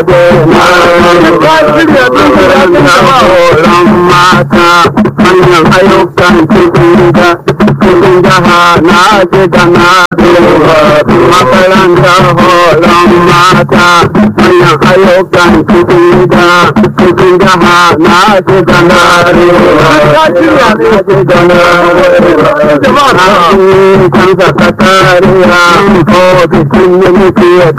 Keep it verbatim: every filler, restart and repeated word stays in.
daina horon mata hanyar ayyukan cikin da cikin jaha na ji da na duba makarantar horon mata hanyar ayyukan cikin da cikin jaha na ji da na duba na ji da na duba kan sakatariya ko bikin mulki